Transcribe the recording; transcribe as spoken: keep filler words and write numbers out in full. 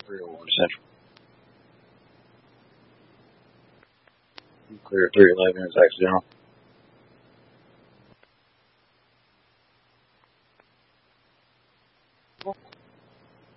three oh one Central. Clear three eleven is accidental.